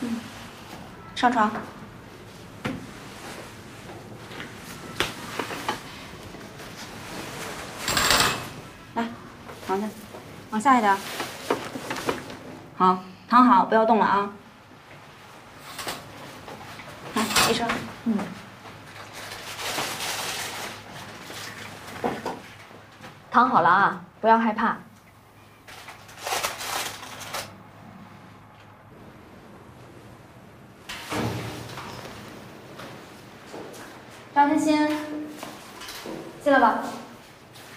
上床。来，躺下，往下一点。好，躺好，不要动了啊。来，医生。 躺好了啊，不要害怕。张天心，进来吧。